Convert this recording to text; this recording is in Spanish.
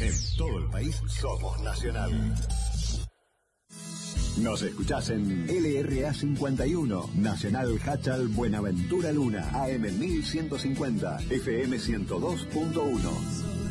En todo el país somos Nacional. Nos escuchás en LRA 51, Nacional Hachal Buenaventura Luna, AM 1150, FM 102.1.